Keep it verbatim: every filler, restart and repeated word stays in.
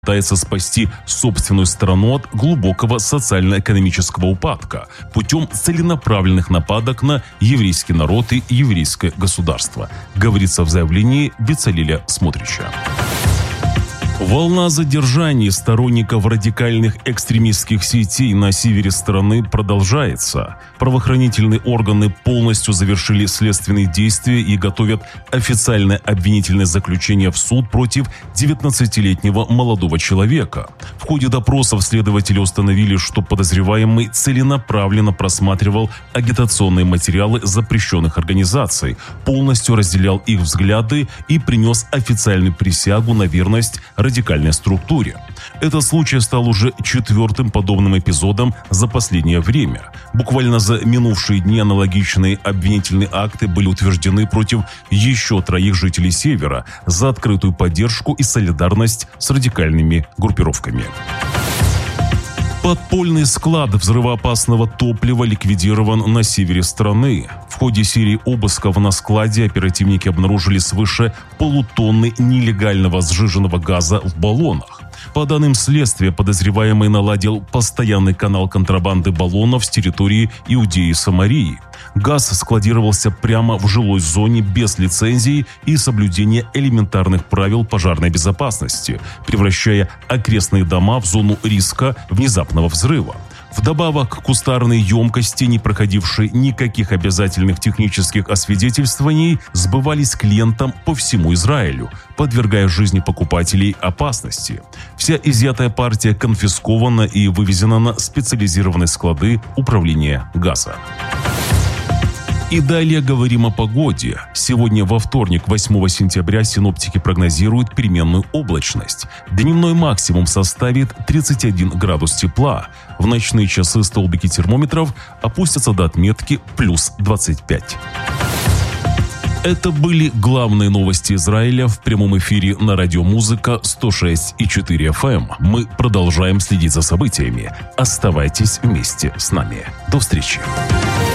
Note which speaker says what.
Speaker 1: пытается спасти собственную страну от глубокого социально-экономического упадка путем целенаправленных нападок на еврейский народ и еврейское государство, говорится в заявлении Бецалеля Смотрича. Волна задержаний сторонников радикальных экстремистских сетей на севере страны продолжается. Правоохранительные органы полностью завершили следственные действия и готовят официальное обвинительное заключение в суд против девятнадцатилетнего молодого человека. В ходе допросов следователи установили, что подозреваемый целенаправленно просматривал агитационные материалы запрещенных организаций, полностью разделял их взгляды и принес официальную присягу на верность радикальной структуре. Этот случай стал уже четвертым подобным эпизодом за последнее время. Буквально за минувшие дни аналогичные обвинительные акты были утверждены против еще троих жителей Севера за открытую поддержку и солидарность с радикальными группировками. Подпольный склад взрывоопасного топлива ликвидирован на севере страны. В ходе серии обысков на складе оперативники обнаружили свыше полутонны нелегального сжиженного газа в баллонах. По данным следствия, подозреваемый наладил постоянный канал контрабанды баллонов с территории Иудеи и Самарии. Газ складировался прямо в жилой зоне без лицензии и соблюдения элементарных правил пожарной безопасности, превращая окрестные дома в зону риска внезапного взрыва. Вдобавок, кустарные емкости, не проходившие никаких обязательных технических освидетельствований, сбывались клиентам по всему Израилю, подвергая жизни покупателей опасности. Вся изъятая партия конфискована и вывезена на специализированные склады управления газа. И далее говорим о погоде. Сегодня во вторник, восьмого сентября, синоптики прогнозируют переменную облачность. Дневной максимум составит тридцать один градус тепла. В ночные часы столбики термометров опустятся до отметки плюс двадцать пять. Это были главные новости Израиля в прямом эфире на радио Музыка сто шесть и четыре эф эм. Мы продолжаем следить за событиями. Оставайтесь вместе с нами. До встречи.